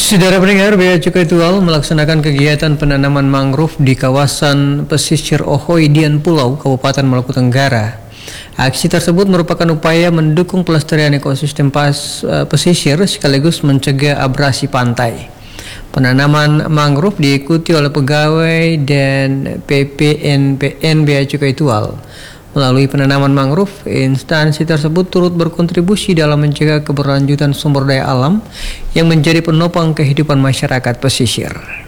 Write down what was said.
Saudara pendengar, Bea Cukai Tual melaksanakan kegiatan penanaman mangrove di kawasan pesisir Ohoidian Pulau, Kabupaten Maluku Tenggara. Aksi tersebut merupakan upaya mendukung pelestarian ekosistem pesisir sekaligus mencegah abrasi pantai. Penanaman mangrove diikuti oleh pegawai dan PPNPN Bea Cukai Tual. Melalui penanaman mangrove, instansi tersebut turut berkontribusi dalam mencegah keberlanjutan sumber daya alam yang menjadi penopang kehidupan masyarakat pesisir.